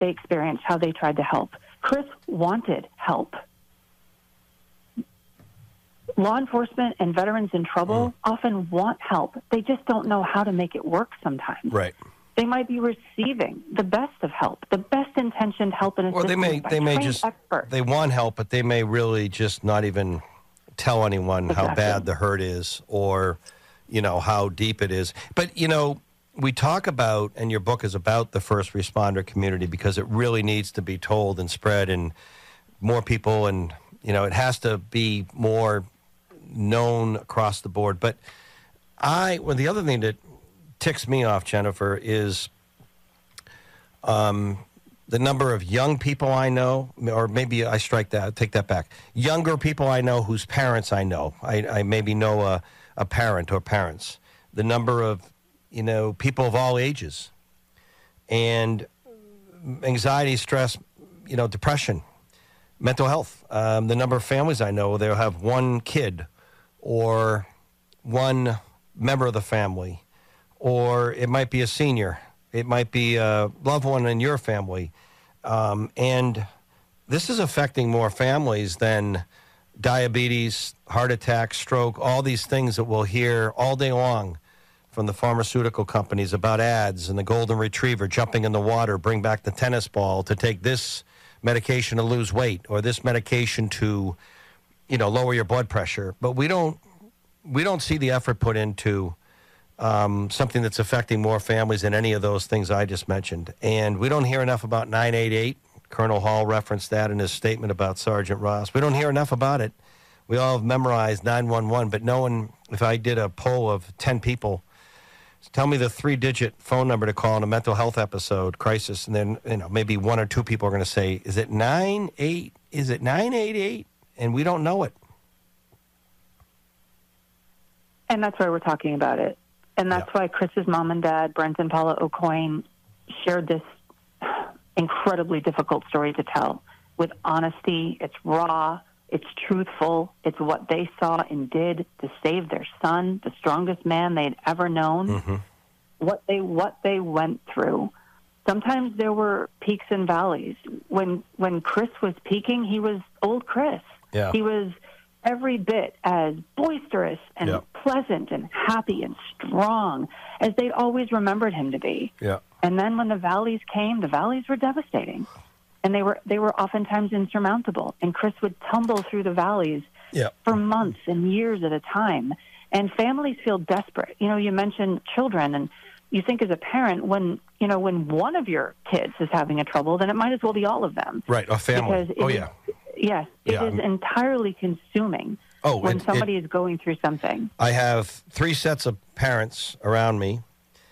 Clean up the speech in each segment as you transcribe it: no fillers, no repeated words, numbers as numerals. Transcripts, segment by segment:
they experienced, how they tried to help. Chris wanted help. Law enforcement and veterans in trouble often want help. They just don't know how to make it work sometimes. Right. They might be receiving the best of help, the best intentioned help and assistance. Or they may just experts. They want help, but they may really just not even tell anyone Exactly. how bad the hurt is, or how deep it is. But we talk about, and your book is about the first responder community because it really needs to be told and spread, and more people, and it has to be more known across the board. But the other thing that ticks me off, Jennifer, is the number of young people I know, or maybe I take that back. Younger people I know whose parents I know. I maybe know a parent or parents. The number of, people of all ages. And anxiety, stress, depression, mental health. The number of families I know, they'll have one kid or one member of the family, or it might be a senior. It might be a loved one in your family. And this is affecting more families than diabetes, heart attack, stroke, all these things that we'll hear all day long from the pharmaceutical companies about ads and the golden retriever jumping in the water, bring back the tennis ball to take this medication to lose weight, or this medication to, lower your blood pressure. But we don't see the effort put into something that's affecting more families than any of those things I just mentioned. And we don't hear enough about 988. Colonel Hall referenced that in his statement about Sergeant Ross. We don't hear enough about it. We all have memorized 911, but no one, if I did a poll of 10 people, tell me the 3-digit phone number to call in a mental health episode, crisis, and then maybe one or two people are going to say, is it 988? And we don't know it. And that's why we're talking about it. And that's why Chris's mom and dad, Brent and Paula Aucoin, shared this incredibly difficult story to tell with honesty. It's raw. It's truthful. It's what they saw and did to save their son, the strongest man they'd ever known. Mm-hmm. What they went through. Sometimes there were peaks and valleys. When Chris was peaking, he was old Chris. Yeah. He was every bit as boisterous and pleasant and happy and strong as they'd always remembered him to be. Yeah. And then when the valleys came, the valleys were devastating. And they were oftentimes insurmountable. And Chris would tumble through the valleys for months and years at a time. And families feel desperate. You mentioned children, and you think as a parent, when one of your kids is having a trouble, then it might as well be all of them. Right, a family. Because Yes, it is entirely consuming when somebody is going through something. I have 3 sets of parents around me,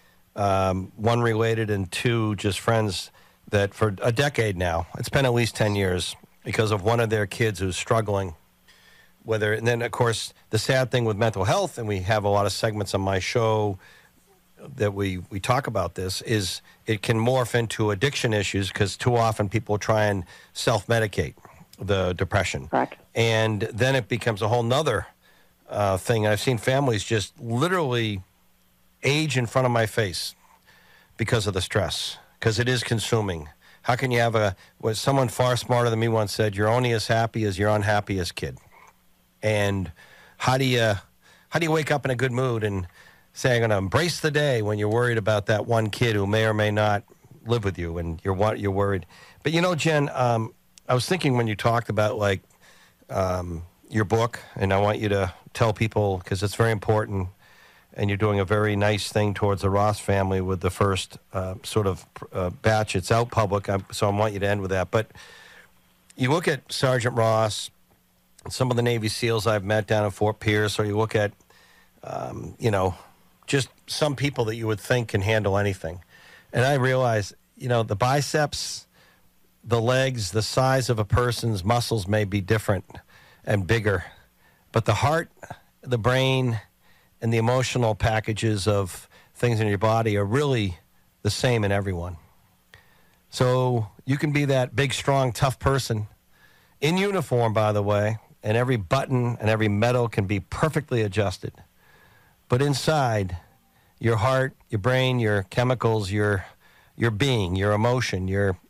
one related and 2 just friends that for a decade now, it's been at least 10 years, because of one of their kids who's struggling. And then, of course, the sad thing with mental health, and we have a lot of segments on my show that we talk about this, is it can morph into addiction issues because too often people try and self-medicate the depression. Correct. And then it becomes a whole nother thing. I've seen families just literally age in front of my face because of the stress, because it is consuming. How can you have what someone far smarter than me once said, you're only as happy as your unhappiest kid. And how do you wake up in a good mood and say, I'm going to embrace the day, when you're worried about that one kid who may or may not live with you, and you're worried. But Jen, I was thinking when you talked about your book, and I want you to tell people, because it's very important, and you're doing a very nice thing towards the Ross family with the first batch. It's out public, so I want you to end with that. But you look at Sergeant Ross, some of the Navy SEALs I've met down in Fort Pierce, or you look at, just some people that you would think can handle anything. And I realize, the biceps, the legs, the size of a person's muscles may be different and bigger, but the heart, the brain, and the emotional packages of things in your body are really the same in everyone. So you can be that big, strong, tough person in uniform, by the way, and every button and every medal can be perfectly adjusted. But inside, your heart, your brain, your chemicals, your being, your emotion, your